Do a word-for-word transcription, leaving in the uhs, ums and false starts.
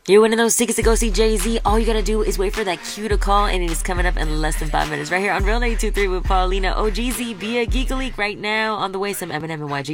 You're one of those tickets to go see Jay-Z. All you gotta do is wait for that cue to call, and it is coming up in less than five minutes. Right here on Real ninety-two point three with Paulina O G Z. Be a Geek Leak right now. On the way, some Eminem and Y G.